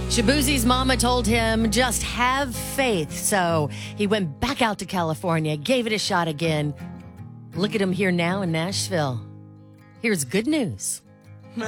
Shabuzi's mama told him, just have faith. So he went back out to California, gave it a shot again. Look at him here now in Nashville. Here's good news.